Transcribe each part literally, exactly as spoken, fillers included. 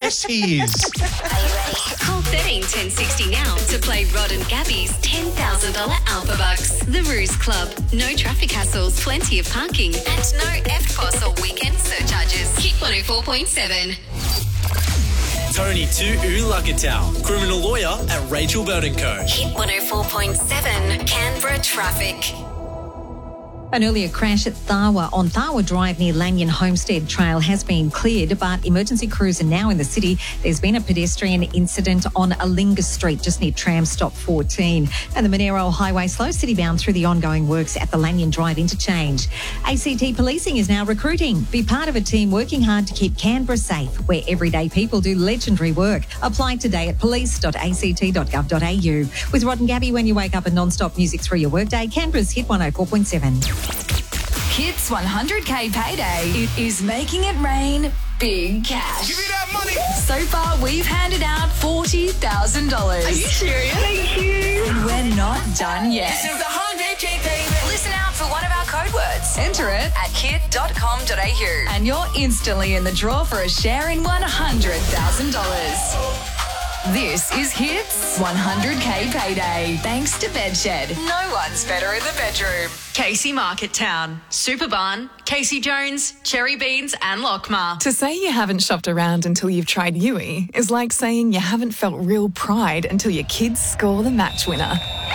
Yes, he is. Are you ready? Call thirteen ten sixty now to play Rod and Gabby's ten thousand dollars Alpha Bucks. The Ruse Club. No traffic hassles, plenty of parking, and no F P O S or weekend surcharges. Hit one oh four point seven. Tony to Ulagatal, criminal lawyer at Rachel Bird and Co. Hit one oh four point seven. Canberra traffic. An earlier crash at Tharwa on Tharwa Drive near Lanyon Homestead Trail has been cleared, but emergency crews are now in the city. There's been a pedestrian incident on Alinga Street, just near tram stop fourteen. And the Monero Highway slow city bound through the ongoing works at the Lanyon Drive interchange. A C T Policing is now recruiting. Be part of a team working hard to keep Canberra safe, where everyday people do legendary work. Apply today at police dot a c t dot gov dot a u. With Rod and Gabby, when you wake up and non-stop music through your workday, Canberra's Hit one oh four point seven. Hits one hundred K payday. It is making it rain big cash. Give me that money. So far, we've handed out forty thousand dollars. Are you serious? Thank you. And we're not done yet. This is one hundred K payday. Listen out for one of our code words. Enter it at hit dot com dot a u. And you're instantly in the draw for a share in one hundred thousand dollars. This is Hits one hundred K Payday. Thanks to Bedshed. No one's better in the bedroom. Casey Market Town, Superbarn, Casey Jones, Cherry Beans and Lockmar. To say you haven't shopped around until you've tried Yui is like saying you haven't felt real pride until your kids score the match winner.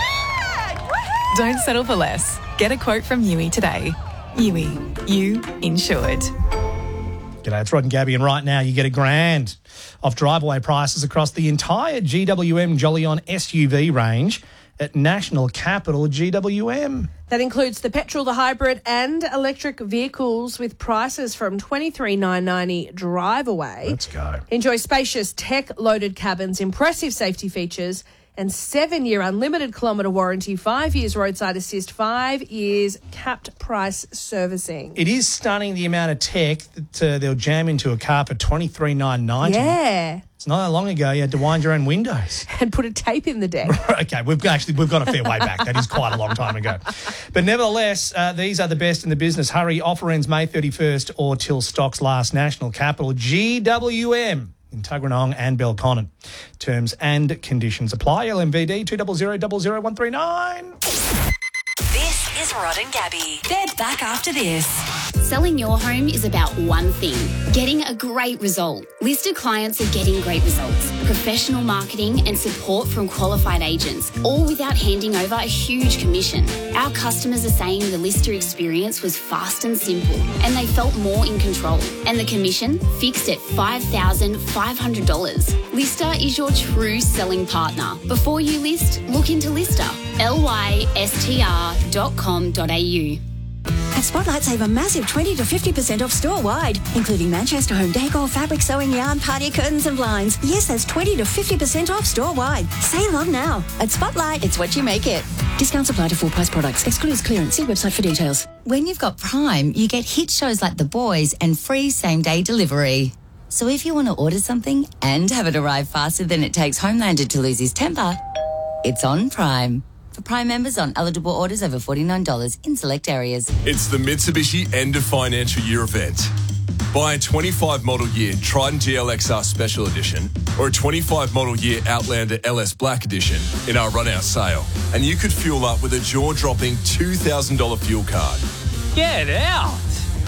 Don't settle for less. Get a quote from Yui today. Yui, you insured. G'day, it's Rod and Gabby, and right now you get a grand off drive-away prices across the entire G W M Jolyon S U V range at National Capital G W M. That includes the petrol, the hybrid and electric vehicles with prices from twenty-three thousand nine hundred ninety dollars drive away. Let's go. Enjoy spacious tech-loaded cabins, impressive safety features and seven-year unlimited kilometre warranty, five years roadside assist, five years capped price servicing. It is stunning the amount of tech that uh, they'll jam into a car for twenty-three thousand nine hundred ninety dollars. Yeah. It's not that long ago you had to wind your own windows. And put a tape in the deck. Okay, we've actually we've got a fair way back. That is quite a long time ago. But nevertheless, uh, these are the best in the business. Hurry, offer ends May thirty-first or till stocks last. National Capital G W M in Tuggeranong and Belconnen. Terms and conditions apply. L M V D two zero zero zero zero one three nine. This is Rod and Gabby. They're back after this. Selling your home is about one thing, getting a great result. Listed clients are getting great results. Professional marketing and support from qualified agents, all without handing over a huge commission. Our customers are saying the Lister experience was fast and simple, and they felt more in control. And the commission fixed at five thousand five hundred dollars. Lister is your true selling partner. Before you list, look into Lister. L Y S T R dot com dot a u. At Spotlight, save a massive twenty to fifty percent off store-wide, including Manchester home decor, fabric, sewing, yarn, party curtains and blinds. Yes, that's twenty to fifty percent off store-wide. Save on now. At Spotlight, it's what you make it. Discounts apply to full-price products. Excludes clearance. See website for details. When you've got Prime, you get hit shows like The Boys and free same-day delivery. So if you want to order something and have it arrive faster than it takes Homelander to lose his temper, it's on Prime. For Prime members on eligible orders over forty-nine dollars in select areas. It's the Mitsubishi End of Financial Year event. Buy a twenty-five model year Triton G L X R Special Edition or a twenty-five model year Outlander L S Black Edition in our run-out sale, and you could fuel up with a jaw-dropping two thousand dollars fuel card. Get out!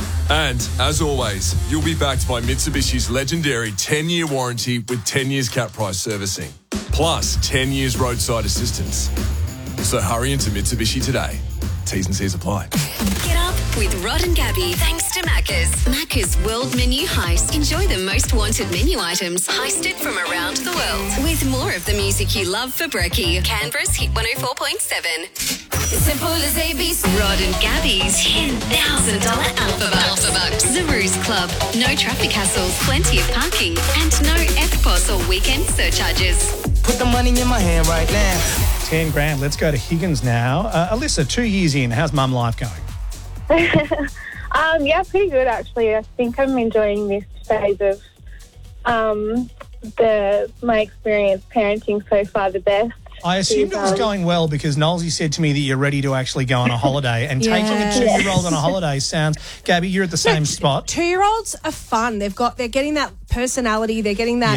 And, as always, you'll be backed by Mitsubishi's legendary ten-year warranty with ten years cap price servicing, plus ten years roadside assistance. So hurry into Mitsubishi today. T's and C's apply. Get up with Rod and Gabby. Thanks to Macca's. Macca's World Menu Heist. Enjoy the most wanted menu items heisted from around the world. With more of the music you love for brekkie. Canberra's Hit one oh four point seven. Simple as A B C. Rod and Gabby's ten thousand dollars Alpha Bucks. Alpha Bucks. The Ruse Club. No traffic hassles, plenty of parking, and no F P O S or weekend surcharges. Put the money in my hand right now. ten grand. Let's go to Higgins now. Uh, Alyssa, two years in. How's mum life going? um, yeah, pretty good, actually. I think I'm enjoying this phase of um, the my experience parenting so far the best. I assumed it was going well because Nolsey said to me that you're ready to actually go on a holiday, and Yes. taking a two-year-old on a holiday sounds... Gabby, you're at the same spot. Two-year-olds are fun. They've got, they're getting that personality. They're getting that